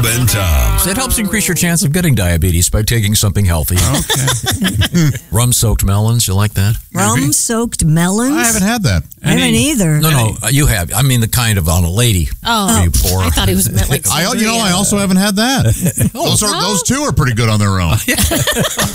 and Tom. It helps increase your chance of getting diabetes by taking something healthy. Okay. Rum-soaked melons, you like that? Rum-soaked melons? I haven't had that. I haven't either. No, you have. I mean the kind of on a lady. Oh, you pour. I thought he was meant like I also haven't had that. Those two are pretty good on their own.